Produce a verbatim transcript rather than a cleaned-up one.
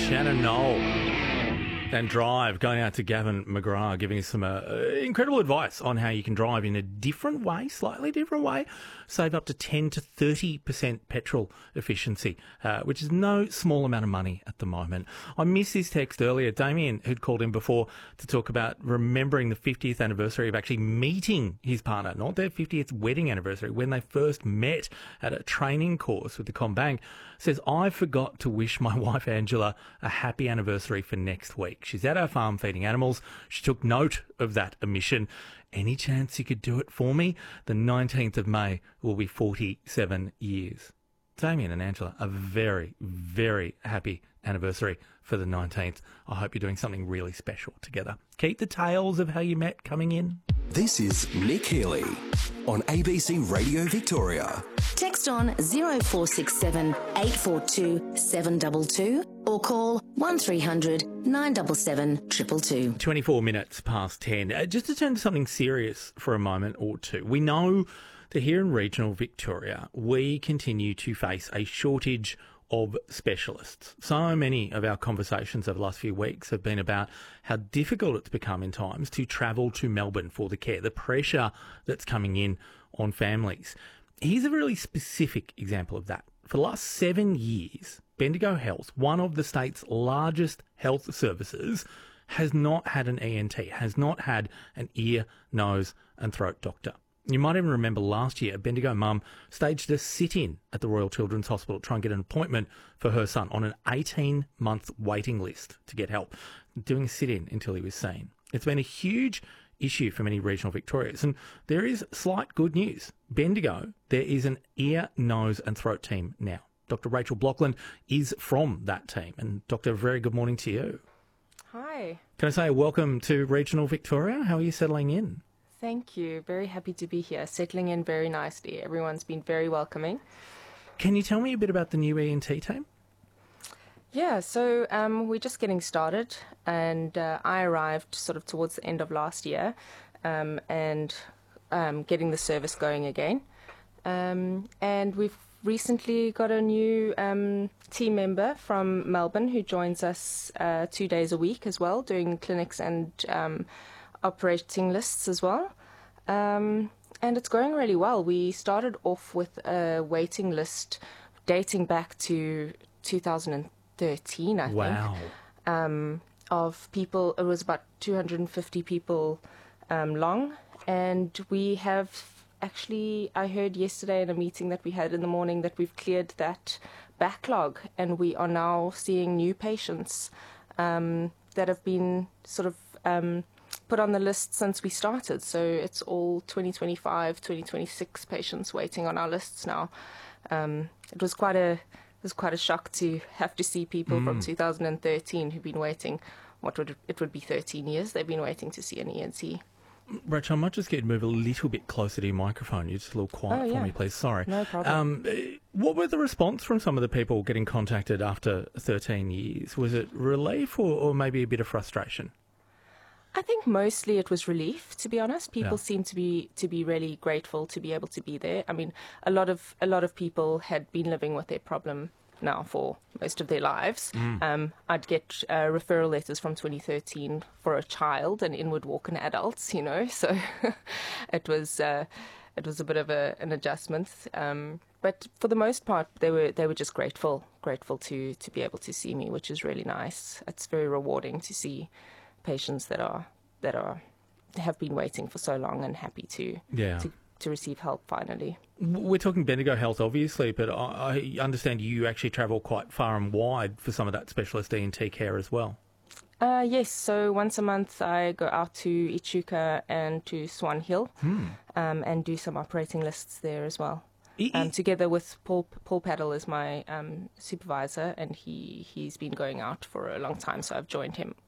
Shannon Knoll. And Drive, going out to Gavin McGrath, giving us some uh, incredible advice on how you can drive in a different way, slightly different way, save up to ten to thirty percent petrol efficiency, uh, which is no small amount of money at the moment. I missed his text earlier. Damien, who'd called in before to talk about remembering the fiftieth anniversary of actually meeting his partner, not their fiftieth wedding anniversary, when they first met at a training course with the CommBank, says, I forgot to wish my wife Angela a happy anniversary for next week. She's at our farm feeding animals. She took note of that omission. Any chance you could do it for me? The nineteenth of May will be forty-seven years. Damien and Angela, a very, very happy anniversary for the nineteenth. I hope you're doing something really special together. Keep the tales of how you met coming in. This is Nick Healy on A B C Radio Victoria. Text on zero four six seven eight four two seven two two or call one three hundred nine seven seven two two two. twenty-four minutes past ten. Uh, just to turn to something serious for a moment or two. We know that here in regional Victoria, we continue to face a shortage of specialists. So many of our conversations over the last few weeks have been about how difficult it's become in times to travel to Melbourne for the care, the pressure that's coming in on families. Here's a really specific example of that. For the last seven years, Bendigo Health, one of the state's largest health services, has not had an E N T, has not had an ear, nose and throat doctor. You might even remember last year, a Bendigo mum staged a sit-in at the Royal Children's Hospital to try and get an appointment for her son on an eighteen-month waiting list to get help, doing a sit-in until he was seen. It's been a huge issue for many regional Victorians, and there is slight good news. Bendigo, there is an ear, nose and throat team now. Doctor Rachel Blockland is from that team. And Doctor, very good morning to you. Hi. Can I say welcome to regional Victoria? How are you settling in? Thank you. Very happy to be here. Settling in very nicely. Everyone's been very welcoming. Can you tell me a bit about the new E N T team? Yeah, so um, we're just getting started, and uh, I arrived sort of towards the end of last year um, and um, getting the service going again. Um, and we've recently got a new um, team member from Melbourne who joins us uh, two days a week as well, doing clinics and um, operating lists as well. Um, and it's going really well. We started off with a waiting list dating back to two thousand thirteen, I wow. think, um, of people. It was about two hundred fifty people um, long. And we have actually, I heard yesterday in a meeting that we had in the morning that we've cleared that backlog, and we are now seeing new patients um, that have been sort of um, put on the list since we started. So it's all twenty twenty-five, twenty twenty-six patients waiting on our lists now. Um, it was quite a it was quite a shock to have to see people mm. from two thousand thirteen who've been waiting. What would it, it would be thirteen years they've been waiting to see an E N T. Rachel, I might just get you to move a little bit closer to your microphone. You're just a little quiet oh, yeah. for me, please. Sorry. No problem. Um, what were the response from some of the people getting contacted after thirteen years? Was it relief or, or maybe a bit of frustration? I think mostly it was relief, to be honest. People Yeah. seem to be to be really grateful to be able to be there. I mean, a lot of a lot of people had been living with their problem now for most of their lives. Mm. Um, I'd get uh, referral letters from twenty thirteen for a child and inward walk in adults, you know. So it was uh, it was a bit of a, an adjustment. Um, but for the most part, they were they were just grateful, grateful to to be able to see me, which is really nice. It's very rewarding to see patients that are that are have been waiting for so long and happy to Yeah. to, to receive help finally. We're talking Bendigo Health, obviously, but I, I understand you actually travel quite far and wide for some of that specialist E N T care as well. Uh, yes, so once a month I go out to Echuca and to Swan Hill Hmm. um, and do some operating lists there as well. E- Um, together with Paul Paul Paddle is my um, supervisor, and he, he's been going out for a long time, so I've joined him